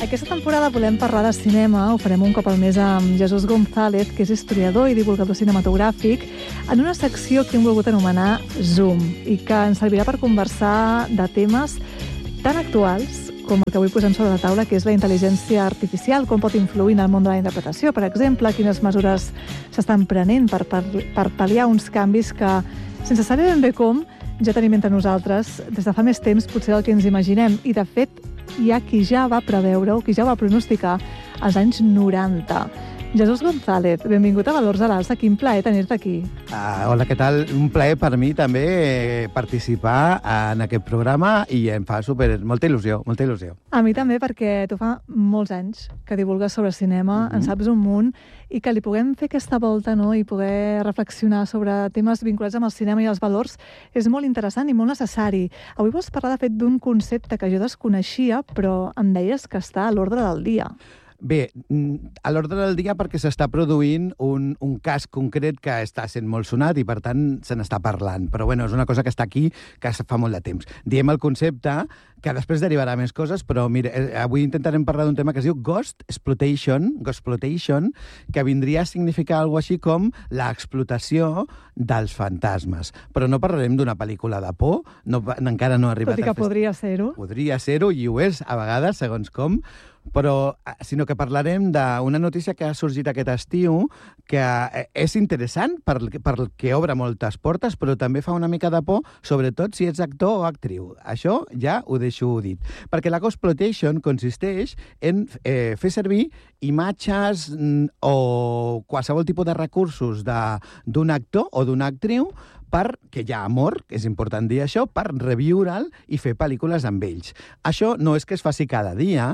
Aquesta temporada volem parlar de cinema. Ho farem un cop al mes amb Jesús González, que és historiador i divulgador cinematogràfic, en una secció que hem volgut anomenar Zoom i que ens servirà per conversar de temes tan actuals com el que avui posem sobre la taula, que és la intel·ligència artificial, com pot influir en el món de la interpretació, per exemple, quines mesures s'estan prenent per pal·liar uns canvis que, sense saber ben bé com, ja tenim entre nosaltres des de fa més temps potser del que ens imaginem. I, de fet, hi ha qui ja va preveure o qui ja va pronosticar als anys 90. Jesús González, benvingut a Valors a l'Alça. Quin plaer tenir-te aquí. Hola, què tal? Un plaer per mi també participar en aquest programa i em fa molta il·lusió, molta il·lusió. A mi també, perquè tu fa molts anys que divulgues sobre cinema, en saps un munt, i que li puguem fer aquesta volta, no?, i poder reflexionar sobre temes vinculats amb el cinema i els valors és molt interessant i molt necessari. Avui vols parlar, de fet, d'un concepte que jo desconeixia, però em deies que està a l'ordre del dia. Bé, a l'ordre del dia perquè s'està produint un cas concret que està sent molt sonat i, per tant, se n'està parlant. Però, bueno, és una cosa que està aquí, que fa molt de temps. Diem el concepte, que després derivarà més coses, però, mira, avui intentarem parlar d'un tema que es diu Ghost Exploitation, que vindria a significar alguna cosa així com l'explotació dels fantasmes. Però no parlarem d'una pel·lícula de por, encara no ha arribat Tot i que podria ser-ho. Podria ser-ho, i ho és, a vegades, segons com, però sinó que parlarem d'una notícia que ha sorgit aquest estiu que és interessant perquè obre moltes portes, però també fa una mica de por, sobretot si ets actor o actriu. Això ja ho deixo dit. Perquè la Ghostploitation consisteix en fer servir imatges o qualsevol tipus de recursos d'un actor o d'una actriu que ja ha mort, és important dir això, per reviure'l i fer pel·lícules amb ells. Això no és que es faci cada dia,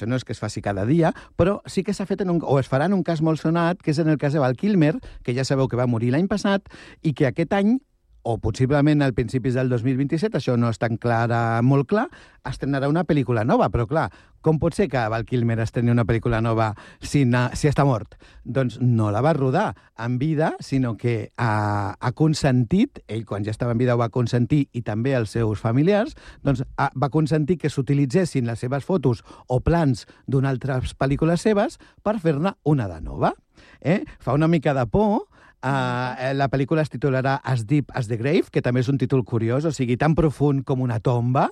però sí que s'ha fet o es farà en un cas molt sonat, que és en el cas de Val Kilmer, que ja sabeu que va morir l'any passat, i que aquest any, o possiblement al principis del 2027, això no és tan molt clar, estrenarà una pel·lícula nova. Però, clar, com pot ser que Val Kilmer estreni una pel·lícula nova si està mort? Doncs no la va rodar en vida, sinó que ha consentit, ell quan ja estava en vida ho va consentir, i també els seus familiars, doncs va consentir que s'utilitzessin les seves fotos o plans d'unes altres pel·lícules seves per fer-ne una de nova. Fa una mica de por. La pel·lícula es titularà As Deep as the Grave, que també és un títol curiós, o sigui, tan profund com una tomba.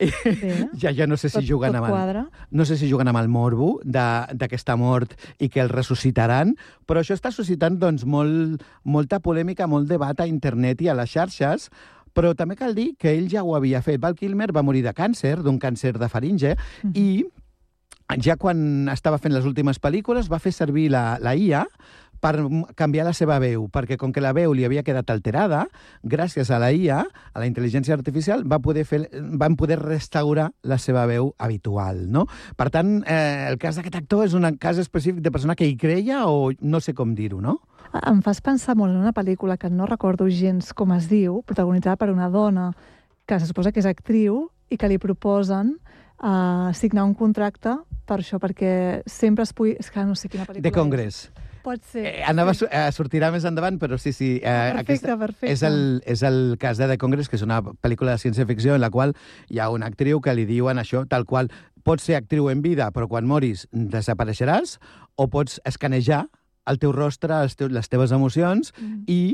Ja no sé si juguen amb el morbo d'aquesta mort i que el ressuscitaran, però això està suscitant doncs, molta polèmica, molt debat a internet i a les xarxes, però també cal dir que ell ja ho havia fet. Val Kilmer va morir de càncer, d'un càncer de faringe, i ja quan estava fent les últimes pel·lícules va fer servir la IA per canviar la seva veu, perquè com que la veu li havia quedat alterada, gràcies a la IA, a la intel·ligència artificial, van poder restaurar la seva veu habitual, no? Per tant, el cas d'aquest actor és un cas específic de persona que hi creia o no sé com dir-ho, no? Em fas pensar molt en una pel·lícula que no recordo gens com es diu, protagonitzada per una dona que se suposa que és actriu i que li proposen signar un contracte per això, perquè sempre es pugui... És que no sé quina pel·lícula The Congress. Pot ser. Sortirà més endavant, però sí. Perfecte. És el cas de The Congress, que és una pel·lícula de ciència-ficció en la qual hi ha una actriu que li diuen això, tal qual, pots ser actriu en vida, però quan moris desapareixeràs, o pots escanejar el teu rostre, les teves emocions, i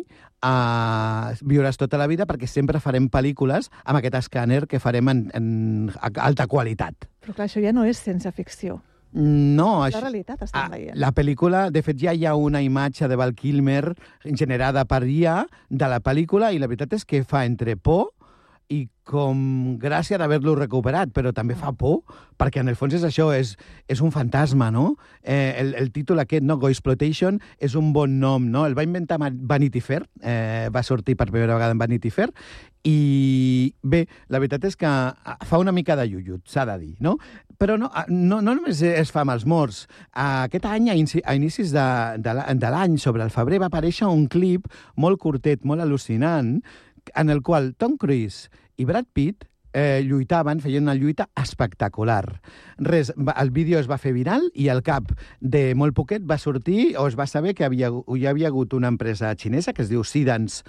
viuràs tota la vida, perquè sempre farem pel·lícules amb aquest escàner que farem en alta qualitat. Però clar, això ja no és ciència-ficció. No, la realitat estem veient. La pel·lícula, de fet, ja hi ha una imatge de Val Kilmer generada per IA de la pel·lícula, i la veritat és que fa entre por i com gràcia d'haver-lo recuperat, però també fa por, perquè en el fons és això, és un fantasma, no? El títol aquest, no? Ghostploitation, és un bon nom, no? El va inventar Vanity Fair, va sortir per primera vegada en Vanity Fair, i bé, la veritat és que fa una mica de llullut, s'ha de dir, no? Però no només es fa amb els morts. Aquest any, a inicis de l'any, sobre el febrer, va aparèixer un clip molt curtet, molt al·lucinant, en el qual Tom Cruise i Brad Pitt lluitaven, feien una lluita espectacular. El vídeo es va fer viral i al cap de molt poquet va sortir o es va saber que hi havia hagut una empresa xinesa que es diu Sidance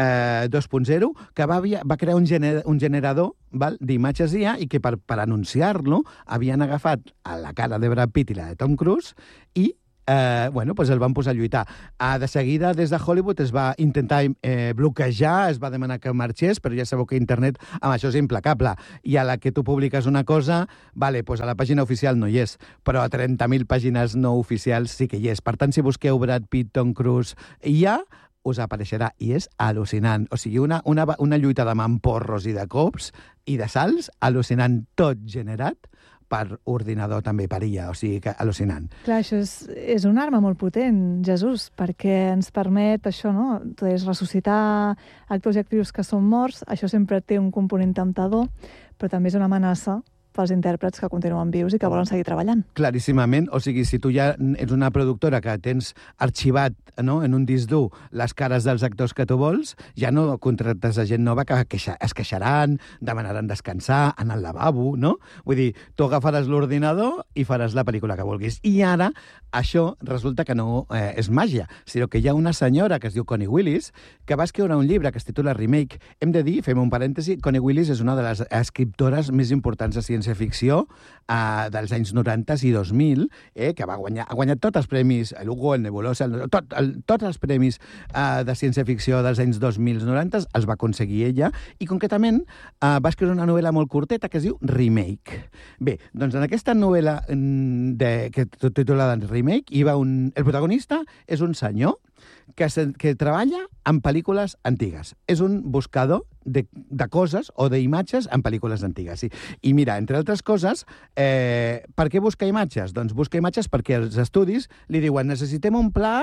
2.0 que va crear un generador d'imatges IA i que per anunciar-lo havien agafat a la cara de Brad Pitt i la de Tom Cruise i el van posar a lluitar. De seguida, des de Hollywood, es va intentar bloquejar, es va demanar que marxés, però ja sabeu que internet amb això és implacable. I a la que tu publiques una cosa, a la pàgina oficial no hi és, però a 30.000 pàgines no oficials sí que hi és. Per tant, si busqueu Brad Pitt, Tom Cruise i ja, us apareixerà, i és al·lucinant. O sigui, una lluita de mamporros i de cops i de salts, al·lucinant, tot generat per ordinador també per IA, o sigui que al·lucinant. Clar, això és una arma molt potent, Jesús, perquè ens permet això, no? Ressuscitar actors i actrius que són morts, això sempre té un component temptador, però també és una amenaça pels intèrprets que continuen vius i que volen seguir treballant. Claríssimament, o sigui, si tu ja ets una productora que tens arxivat en un disc dur les cares dels actors que tu vols, ja no contractes a gent nova que es queixaran, demanaran descansar, anar al lavabo, no? Vull dir, tu agafaràs l'ordinador i faràs la pel·lícula que vulguis. I ara, això resulta que no és màgia, sinó que hi ha una senyora que es diu Connie Willis que va escriure un llibre que es titula Remake. Hem de dir, fem un parèntesi, Connie Willis és una de les escriptores més importants de ciència-ficció dels anys 90 i 2000, que ha guanyat tots els premis, l'Hugo, el Nebulosa, tots els premis de ciència-ficció dels anys 2000-90 els va aconseguir ella, i concretament va escriure una novel·la molt curteta que es diu Remake. Bé, doncs en aquesta novel·la titulada Remake, el protagonista és un senyor que treballa en pel·lícules antigues. És un buscador de coses o d'imatges en pel·lícules antigues. I mira, entre altres coses, per què busca imatges? Doncs busca imatges perquè els estudis li diuen necessitem un pla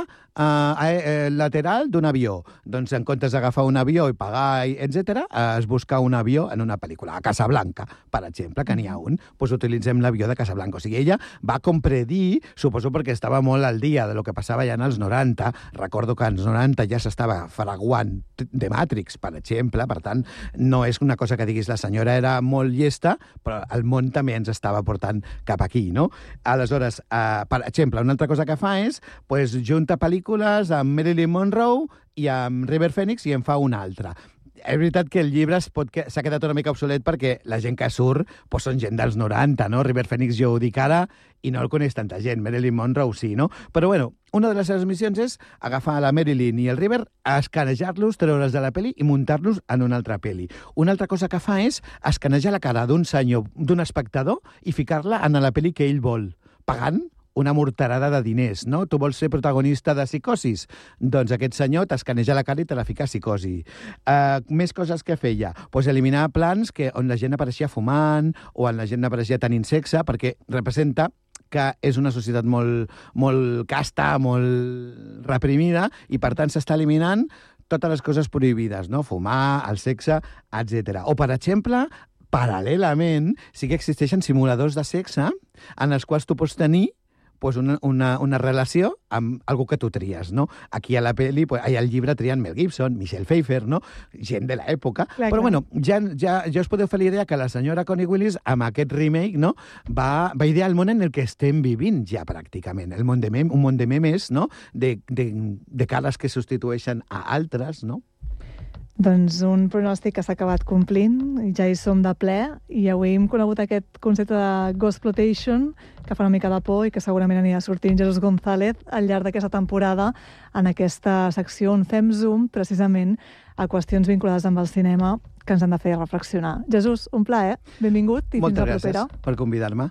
lateral d'un avió. Doncs en comptes d'agafar un avió i pagar, etc., es busca un avió en una pel·lícula. A Casablanca, per exemple, que n'hi ha un, doncs utilitzem l'avió de Casablanca. O sigui, ella va com predir, suposo perquè estava molt al dia de lo que passava ja en els 90. Recordo que als 90 ja s'estava fraguant de Matrix, per exemple, per tant, no és una cosa que diguis la senyora era molt llesta, però el món també ens estava portant cap aquí, no? Aleshores, per exemple, una altra cosa que fa és junta pel·lícules amb Marilyn Monroe i amb River Phoenix i en fa una altra. És veritat que el llibre s'ha quedat una mica obsolet perquè la gent que surt són gent dels 90, no? River Phoenix jo ho dic ara i no el coneix tanta gent. Marilyn Monroe sí, no? Però bueno, una de les seves missions és agafar la Marilyn i el River, escanejar-los, treure'ls de la pel·li i muntar-los en una altra pel·li. Una altra cosa que fa és escanejar la cara d'un senyor, d'un espectador, i ficar-la en la pel·li que ell vol, pagant una morterada de diners, no? Tu vols ser protagonista de Psicosis? Doncs aquest senyor t'escaneja la cara i te la fica a Psicosi. Més coses que feia? Eliminar plans on la gent apareixia fumant o on la gent apareixia tenint sexe, perquè representa que és una societat molt casta, molt reprimida, i per tant s'està eliminant totes les coses prohibides, no? Fumar, el sexe, etc. O, per exemple, paral·lelament, sí que existeixen simuladors de sexe en els quals tu pots tenir una relació amb algú que tu tries, no? Aquí a la pel·li, al llibre trien Mel Gibson, Michelle Pfeiffer, no? Gent de l'època. Però bueno, ja us podeu fer la idea que la senyora Connie Willis, amb aquest remake, no, va idear el món en el que estem vivint ja pràcticament. Un món de memes, no? De cares que substitueixen a altres, no? Doncs un pronòstic que s'ha acabat complint, ja hi som de ple, i avui hem conegut aquest concepte de Ghostploitation, que fa una mica de por i que segurament anirà sortint Jesús González al llarg d'aquesta temporada en aquesta secció on fem zoom precisament a qüestions vinculades amb el cinema que ens han de fer reflexionar. Jesús, un plaer, benvingut i fins la propera. Moltes gràcies per convidar-me.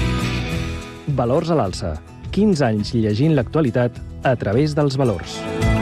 Valors a l'alça. 15 anys llegint l'actualitat a través dels valors.